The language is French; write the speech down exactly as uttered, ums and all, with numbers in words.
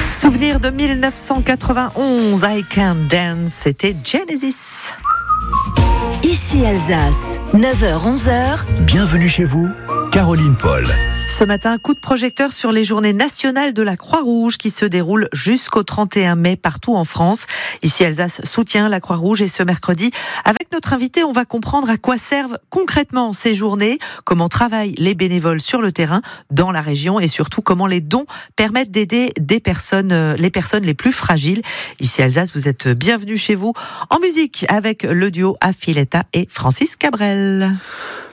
Souvenir de mille neuf cent quatre-vingt-onze, I Can't Dance, c'était Genesis. Ici Alsace, neuf heures onze heures. Bienvenue chez vous, Caroline Paul. Ce matin, coup de projecteur sur les journées nationales de la Croix-Rouge qui se déroulent jusqu'au trente et un mai partout en France. Ici Alsace soutient la Croix-Rouge et ce mercredi, avec notre invité, on va comprendre à quoi servent concrètement ces journées, comment travaillent les bénévoles sur le terrain dans la région et surtout comment les dons permettent d'aider des personnes, les personnes les plus fragiles. Ici Alsace, vous êtes bienvenue chez vous en musique avec le duo Affiletta et Francis Cabrel.